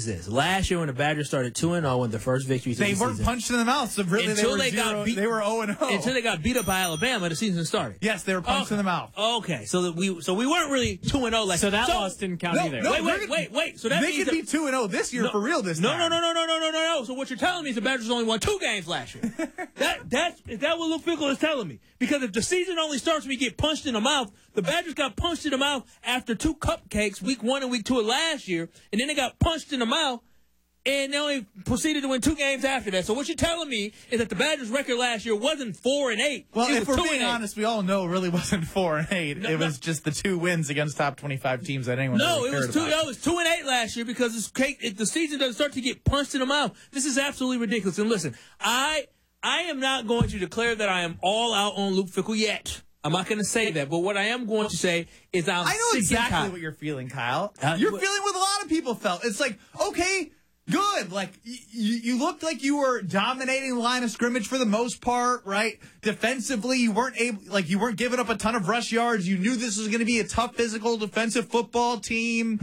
this. Last year when the Badgers started 2-0 when the first victories they of the weren't season, punched in the mouth, so really they were 0-0. Until they got beat up by Alabama, the season started. Yes, they were punched in the mouth. Okay, so we weren't really 2-0 like so that loss didn't count either. No, wait. So that they could be 2-0 this year for real this time. No. So what you're telling me is the Badgers only won 2 games last year. Is that what Luke Fickell is telling me? Because if the season only starts when you get punched in the mouth, the Badgers got punched in the mouth after 2 cupcakes, week 1 and week 2 of last year, and then they got punched in the mouth, and they only proceeded to win 2 games after that. So what you're telling me is that the Badgers' record last year wasn't 4-8. Well, if we're being 2-8. honest, we all know it really wasn't 4-8. It was just the 2 wins against top 25 teams that anyone really cared about. No, it was 2-8 last year because the season doesn't start to get punched in the mouth. This is absolutely ridiculous. And listen, I am not going to declare that I am all out on Luke Fickell yet. I'm not going to say that, but what I am going to say is I know exactly what you're feeling, Kyle. You're feeling what a lot of people felt. It's like, okay, good. Like, you looked like you were dominating the line of scrimmage for the most part, right? Defensively, you weren't giving up a ton of rush yards. You knew this was going to be a tough physical defensive football team.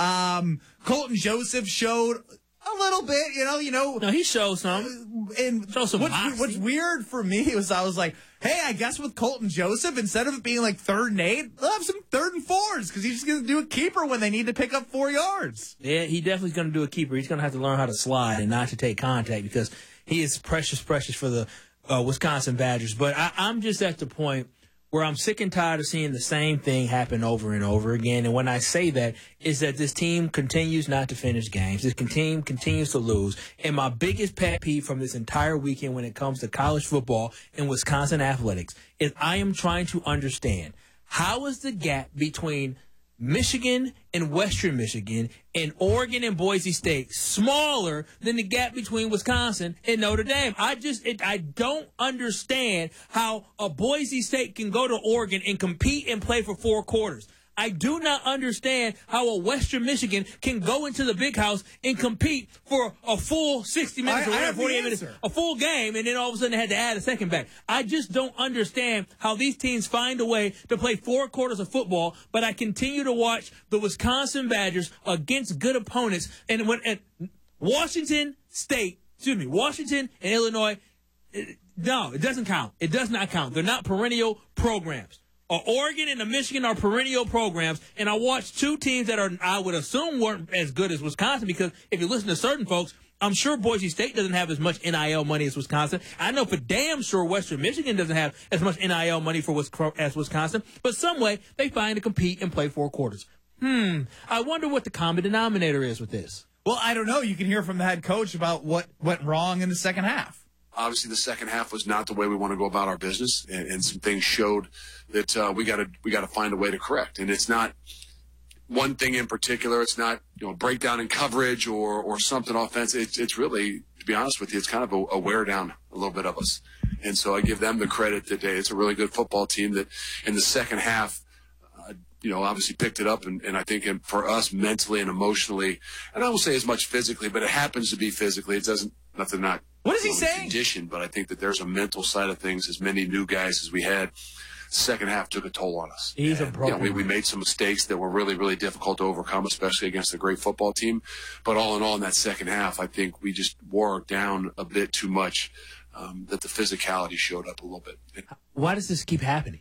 Colton Joseph showed a little bit, No, he showed some. And what's weird for me was I was like, hey, I guess with Colton Joseph, instead of it being like 3rd and 8, they'll have some 3rd and 4s because he's just going to do a keeper when they need to pick up 4 yards. Yeah, he definitely is going to do a keeper. He's going to have to learn how to slide and not to take contact because he is precious for the Wisconsin Badgers. But I'm just at the point where I'm sick and tired of seeing the same thing happen over and over again. And when I say that, is that this team continues not to finish games. This team continues to lose. And my biggest pet peeve from this entire weekend when it comes to college football and Wisconsin athletics is I am trying to understand how is the gap between Michigan and Western Michigan and Oregon and Boise State smaller than the gap between Wisconsin and Notre Dame. I don't understand how a Boise State can go to Oregon and compete and play for 4 quarters. I do not understand how a Western Michigan can go into the big house and compete for a full 60 minutes or whatever, 48 minutes, a full game, and then all of a sudden they had to add a second back. I just don't understand how these teams find a way to play 4 quarters of football, but I continue to watch the Wisconsin Badgers against good opponents. And when Washington and Illinois, no, it doesn't count. It does not count. They're not perennial programs. Oregon and the Michigan are perennial programs, and I watched 2 teams that I would assume weren't as good as Wisconsin because if you listen to certain folks, I'm sure Boise State doesn't have as much NIL money as Wisconsin. I know for damn sure Western Michigan doesn't have as much NIL money as Wisconsin, but some way they find to compete and play 4 quarters. I wonder what the common denominator is with this. Well, I don't know. You can hear from the head coach about what went wrong in the second half. Obviously, the second half was not the way we want to go about our business, and some things showed that we got to find a way to correct. And it's not one thing in particular. It's not breakdown in coverage or something offensive. It's really, to be honest with you, it's kind of a wear down a little bit of us. And so I give them the credit that it's a really good football team that in the second half, obviously picked it up, and I think for us mentally and emotionally, and I won't say as much physically, but it happens to be physically. It doesn't. Nothing not. What is he saying? Condition, but I think that there's a mental side of things. As many new guys as we had, the second half took a toll on us. He's a pro. We made some mistakes that were really, really difficult to overcome, especially against a great football team. But all in all, in that second half, I think we just wore down a bit too much. That the physicality showed up a little bit. Why does this keep happening?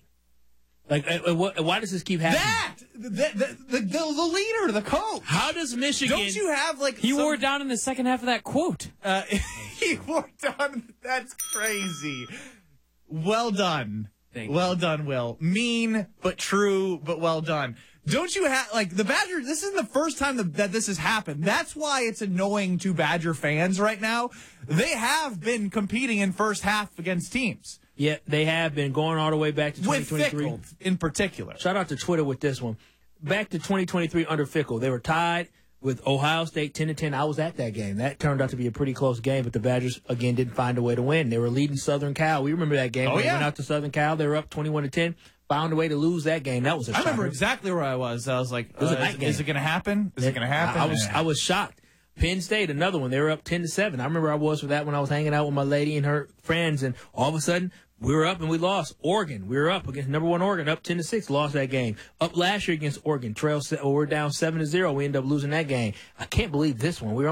Why does this keep happening? The leader, the coach. How does Michigan? Don't you have he wore down in the second half of that quote? He wore down. That's crazy. Well done. Well done, Will. Mean but true, but well done. Don't you have the Badgers? This isn't the first time that this has happened. That's why it's annoying to Badger fans right now. They have been competing in first half against teams. Yeah, they have been going all the way back to 2023. With Fickell in particular. Shout out to Twitter with this one. Back to 2023 under Fickell. They were tied with Ohio State 10-10. I was at that game. That turned out to be a pretty close game, but the Badgers, again, didn't find a way to win. They were leading Southern Cal. We remember that game. They went out to Southern Cal. They were up 21-10. Found a way to lose that game. That was a shocker. I remember exactly where I was. I was like, is it going to happen? Is it going to happen? I was shocked. Penn State, another one. They were up 10-7. I remember I was for that when I was hanging out with my lady and her friends, and all of a sudden, we were up and we lost. Oregon, we were up against number 1 Oregon, up 10-6, lost that game. Up last year against Oregon, we're down 7-0. We ended up losing that game. I can't believe this one. We were